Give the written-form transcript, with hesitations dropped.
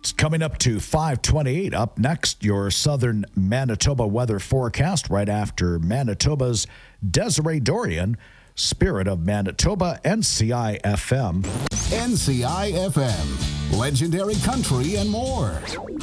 It's coming up to 5:28. Up next, your southern Manitoba weather forecast right after Manitoba's Desiree Dorian, Spirit of Manitoba, NCI FM. NCI FM, legendary country and more.